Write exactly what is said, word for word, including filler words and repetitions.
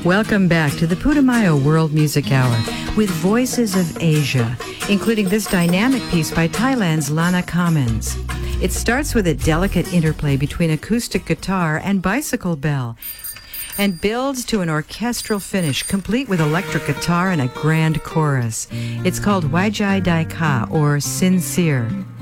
Welcome back to the Putumayo World Music Hour with Voices of Asia, including this dynamic piece by Thailand's Lana Commons. It starts with a delicate interplay between acoustic guitar and bicycle bell and builds to an orchestral finish complete with electric guitar and a grand chorus. It's called Waijai Dai Ka, or Sincere.